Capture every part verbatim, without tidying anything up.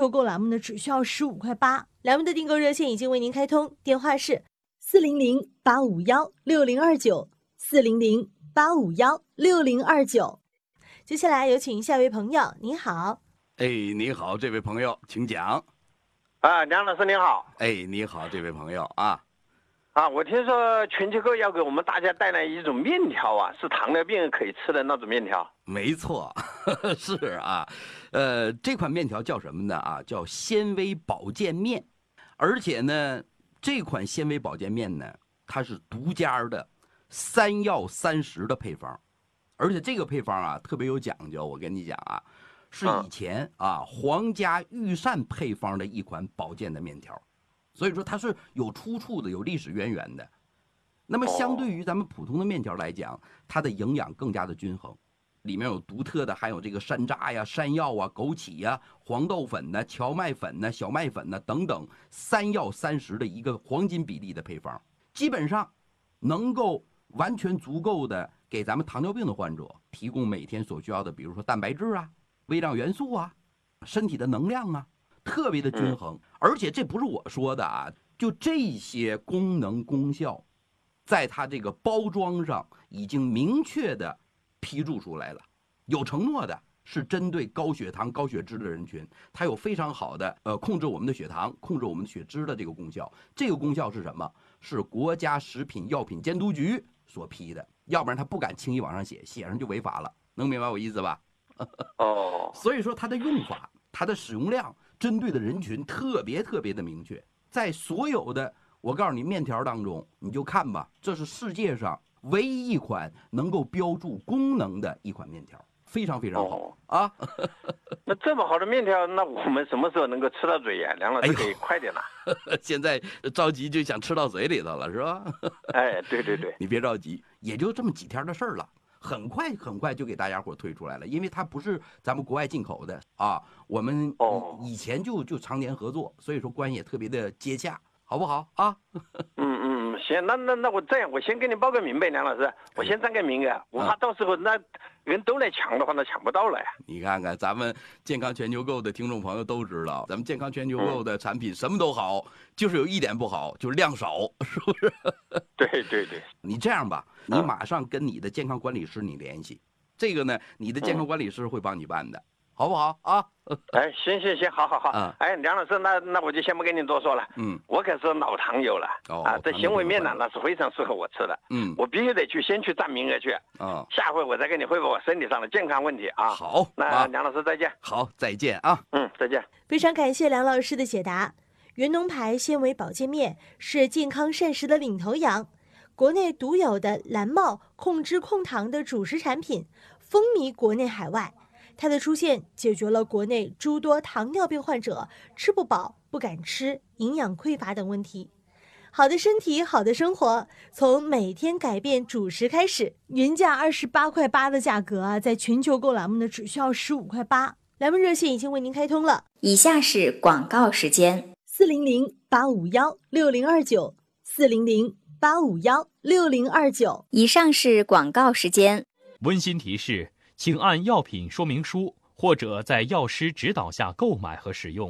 球购栏目呢，只需要十五块八。栏目的订购热线已经为您开通，电话是四零零八五幺六零二九四零零八五幺六零二九。接下来有请下一位朋友，您好。 哎，你好，这位朋友，请讲。 啊，梁老师您好。 哎，你好，这位朋友啊。 啊，我听说全球购要给我们大家带来一种面条啊，是糖尿病可以吃的那种面条。 没错，呵呵是啊，呃，这款面条叫什么呢？啊，叫纤维保健面，而且呢，这款纤维保健面呢，它是独家的三药三食的配方，而且这个配方啊特别有讲究。我跟你讲啊，是以前啊皇家御膳配方的一款保健的面条。所以说它是有出处的，有历史渊源的。那么相对于咱们普通的面条来讲，它的营养更加的均衡，里面有独特的含有这个山楂呀、山药啊、枸杞呀、黄豆粉呢、荞麦粉呢、小麦粉呢等等三药三食的一个黄金比例的配方，基本上能够完全足够的给咱们糖尿病的患者提供每天所需要的，比如说蛋白质啊、微量元素啊、身体的能量啊。特别的均衡，而且这不是我说的啊，就这些功能功效，在它这个包装上已经明确的批注出来了，有承诺的，是针对高血糖、高血脂的人群，它有非常好的呃控制我们的血糖、控制我们的血脂的这个功效。这个功效是什么？是国家食品药品监督局所批的，要不然他不敢轻易往上写，写上就违法了。能明白我意思吧？ 哦， 所以说它的用法、它的使用量。针对的人群特别特别的明确，在所有的我告诉你面条当中，你就看吧，这是世界上唯一一款能够标注功能的一款面条，非常非常好、哦、啊。 那这么好的面条，那我们什么时候能够吃到嘴呀？梁老师可以快点了。 哎、现在着急就想吃到嘴里头了，是吧？ 哎，对对对， 你别着急，也就这么几天的事儿了。很快很快就给大家伙推出来了，因为它不是咱们国外进口的啊，我们以前就就常年合作，所以说关系也特别的接洽，好不好啊？ 嗯嗯，行，那那那我这样，我先跟你报个名呗，梁老师，我先占个名额，我怕到时候那人都来抢的话，那抢不到了呀。 你看看咱们健康全球购的听众朋友都知道，咱们健康全球购的产品什么都好，嗯、就是有一点不好，就是量少，是不是？ 对对对， 你这样吧，你马上跟你的健康管理师你联系，这个呢，你的健康管理师会帮你办的。嗯，好不好啊？ 哎，行行行，好好好。嗯、哎，梁老师，那那我就先不跟你多说了。嗯，我可是老糖友了。哦。啊，这纤维面呢，那是非常适合我吃的。嗯，我必须得去先去占名额去。啊、哦。下回我再跟你汇报我身体上的健康问题啊。 好。 那、啊、梁老师再见。 好，再见啊。 嗯，再见。 非常感谢梁老师的解答。原农牌纤维保健面是健康膳食的领头羊，国内独有的蓝帽控脂控糖的主食产品，风靡国内海外。它的出现解决了国内诸多糖尿病患者吃不饱、不敢吃、营养匮乏等问题。好的身体，好的生活，从每天改变主食开始。原价二十八块八的价格啊，在全球购栏目呢只需要十五块八。栏目热线已经为您开通了。 以下是广告时间： 四零零八五幺六零二九，四零零八五幺六零二九。 以上是广告时间。 温馨提示，请按药品说明书或者在药师指导下购买和使用。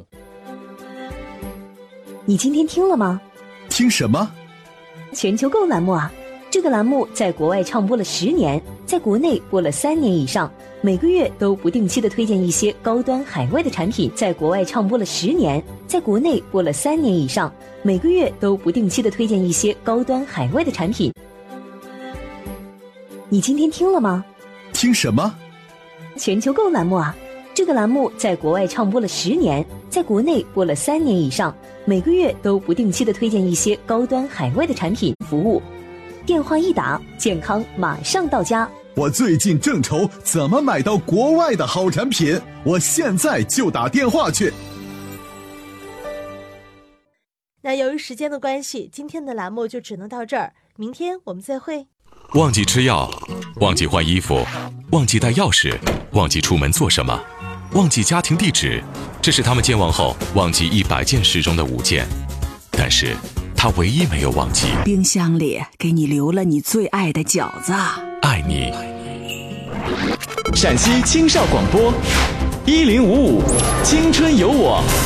你今天听了吗？ 听什么？ 全球购栏目啊，这个栏目在国外唱播了十年，在国内播了三年以上，每个月都不定期的推荐一些高端海外的产品，在国外唱播了十年，在国内播了三年以上，每个月都不定期的推荐一些高端海外的产品。你今天听了吗？ 听什么？ 全球购栏目啊，这个栏目在国外唱播了十年，在国内播了三年以上，每个月都不定期的推荐一些高端海外的产品服务。电话一打，健康马上到家。 我最近正愁怎么买到国外的好产品，我现在就打电话去。 那由于时间的关系，今天的栏目就只能到这儿，明天我们再会。 忘记吃药，忘记换衣服，忘记带钥匙，忘记出门做什么，忘记家庭地址，这是他们健忘后忘记一百件事中的五件，但是他唯一没有忘记， 冰箱里给你留了你最爱的饺子。 爱你。 陕西青少广播一零五五，青春有我。